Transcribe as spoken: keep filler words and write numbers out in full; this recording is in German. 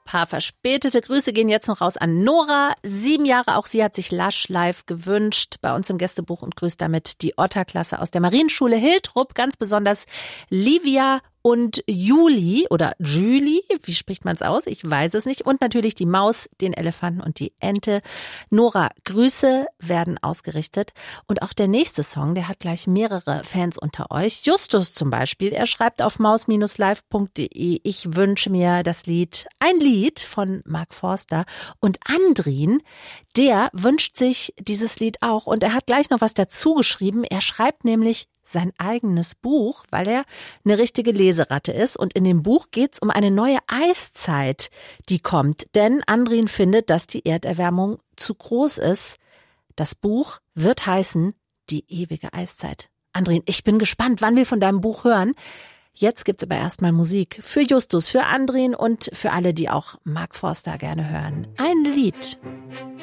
Paar verspätete Grüße gehen jetzt noch raus an Nora. Sieben Jahre, auch sie hat sich Lush live gewünscht bei uns im Gästebuch und grüßt damit die Otter-Klasse aus der Marienschule Hiltrup. Ganz besonders Livia und Juli oder Julie, wie spricht man es aus? Ich weiß es nicht. Und natürlich die Maus, den Elefanten und die Ente. Nora, Grüße werden ausgerichtet. Und auch der nächste Song, der hat gleich mehrere Fans unter euch. Justus zum Beispiel, er schreibt auf maus Bindestrich live Punkt de, ich wünsche mir das Lied, ein Lied von Mark Forster. Und Andrin, der wünscht sich dieses Lied auch. Und er hat gleich noch was dazu geschrieben. Er schreibt nämlich sein eigenes Buch, weil er eine richtige Leseratte ist. Und in dem Buch geht's um eine neue Eiszeit, die kommt. Denn Andrin findet, dass die Erderwärmung zu groß ist. Das Buch wird heißen Die ewige Eiszeit. Andrin, ich bin gespannt, wann wir von deinem Buch hören. Jetzt gibt's aber erstmal Musik für Justus, für Andrin und für alle, die auch Mark Forster gerne hören. Ein Lied